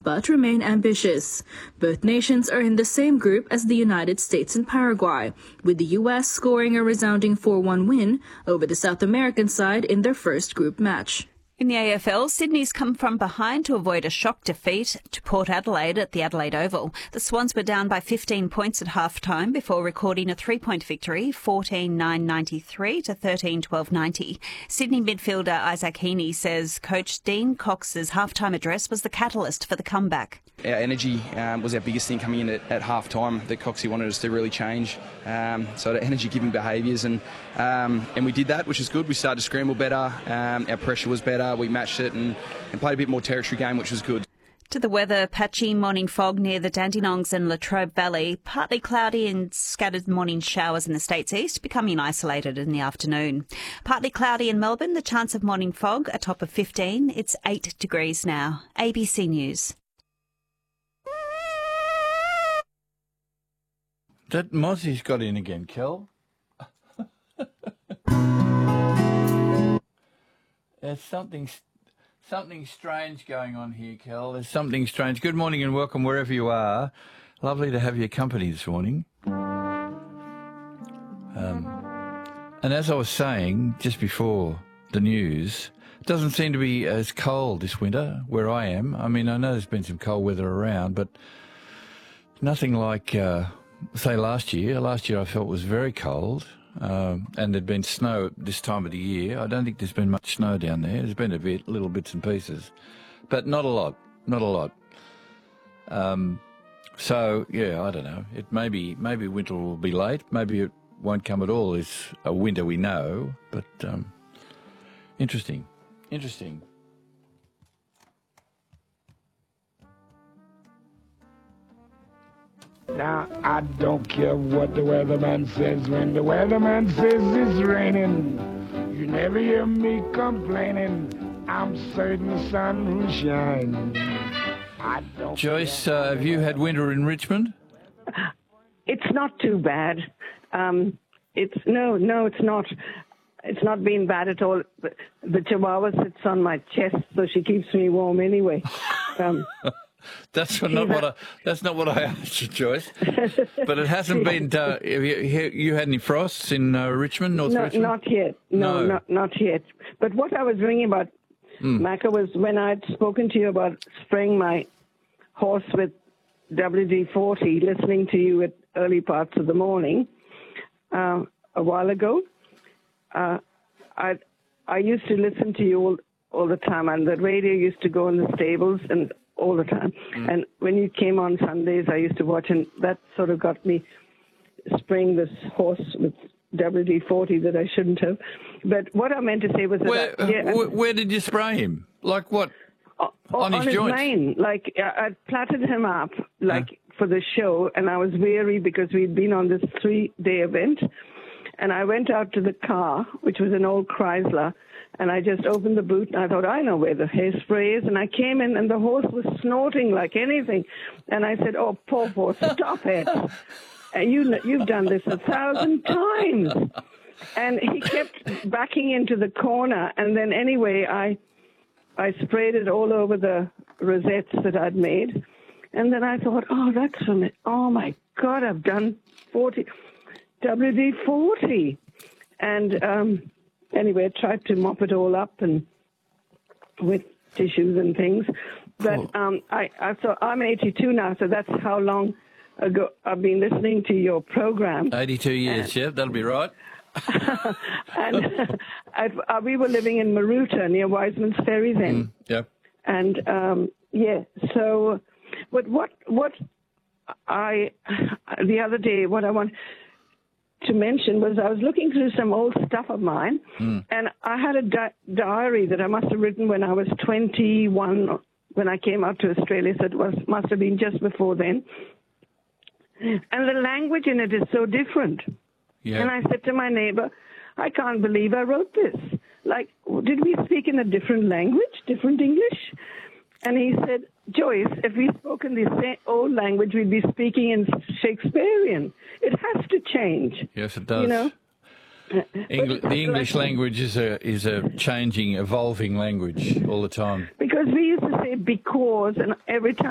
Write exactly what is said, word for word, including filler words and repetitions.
but remain ambitious. Both nations are in the same group as the United States and Paraguay, with the U S scoring a resounding four one win over the South American side in their first group match. In the A F L, Sydney's come from behind to avoid a shock defeat to Port Adelaide at the Adelaide Oval. The Swans were down by fifteen points at half-time before recording a three-point victory, fourteen nine ninety-three to thirteen twelve ninety. Sydney midfielder Isaac Heaney says Coach Dean Cox's half-time address was the catalyst for the comeback. Our energy um, was our biggest thing coming in at, at half-time that Coxie wanted us to really change. Um, so the energy-giving behaviours, and um, and we did that, which is good. We started to scramble better. Um, our pressure was better. We matched it and, and played a bit more territory game, which was good. To the weather, patchy morning fog near the Dandenongs and Latrobe Valley, partly cloudy and scattered morning showers in the state's east, becoming isolated in the afternoon. Partly cloudy in Melbourne, the chance of morning fog, a top of fifteen. It's eight degrees now. A B C News. That Mozzie's got in again, Kel. There's something something strange going on here, Kel. There's something strange. Good morning and welcome wherever you are. Lovely to have your company this morning. Um, and as I was saying just before the news, it doesn't seem to be as cold this winter where I am. I mean, I know there's been some cold weather around, but nothing like... Uh, Say last year. Last year I felt was very cold, um, and there'd been snow this time of the year. I don't think there's been much snow down there. There's been a bit, little bits and pieces, but not a lot. Not a lot. Um, so yeah, I don't know. It maybe maybe winter will be late. Maybe it won't come at all. It's a winter we know, but um, interesting, interesting. Now, I don't care what the weatherman says. When the weatherman says it's raining, you never hear me complaining. I'm certain the sun will shine. I don't Joyce, uh, have you had winter in Richmond? It's not too bad. Um, it's no, no, it's not. It's not been bad at all. The, the Chihuahua sits on my chest, so she keeps me warm anyway. Um, That's not what I. That's not what I asked you, Joyce. But it hasn't been. Uh, have you, you had any frosts in uh, Richmond, North no, Richmond? Not yet. No, no, not not yet. But what I was ringing about, mm. Macca, was when I'd spoken to you about spraying my horse with W D forty, listening to you at early parts of the morning uh, a while ago. Uh, I I used to listen to you all all the time, and the radio used to go in the stables and. all the time. Mm. And when you came on Sundays, I used to watch, and that sort of got me spraying this horse with W D forty that I shouldn't have. But what I meant to say was that... Where, I, yeah, where, where did you spray him? Like what? Uh, on, on his, his joints? mane. Like, I platted him up, like, huh? for the show, and I was weary because we'd been on this three-day event. And I went out to the car, which was an old Chrysler, and I just opened the boot, and I thought, I know where the hairspray is. And I came in, and the horse was snorting like anything. And I said, oh, poor horse, stop it. And you, you've done this a thousand times. And he kept backing into the corner. And then anyway, I I sprayed it all over the rosettes that I'd made. And then I thought, oh, that's from it. Oh, my God, I've done forty, W D forty. And... um Anyway, I tried to mop it all up and with tissues and things. But um, I, I thought I'm eighty-two now, so that's how long ago I've been listening to your program. eighty-two years, and, yeah, that'll be right. and I, I, we were living in Maruta near Wiseman's Ferry then. Mm, yep. And um, yeah, so but what what I the other day what I want. to mention was I was looking through some old stuff of mine, mm. and I had a di- diary that I must have written when I was twenty-one, when I came out to Australia, so it was, must have been just before then. And the language in it is so different. Yeah. And I said to my neighbor, I can't believe I wrote this. Like, did we speak in a different language, different English? And he said, Joyce, if we spoke in the same old language, we'd be speaking in Shakespearean. It has to change. Yes, it does. You know? Engl- the English language is a is a changing, evolving language all the time. Because we used to say because, and every time